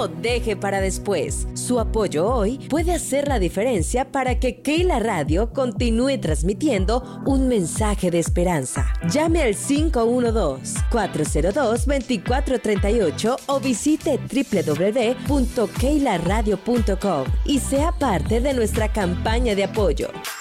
No deje para después. Su apoyo hoy puede hacer la diferencia para que Keila Radio continúe transmitiendo un mensaje de esperanza. Llame al 512-402-2438 o visite www.keilaradio.com y sea parte de nuestra campaña de apoyo.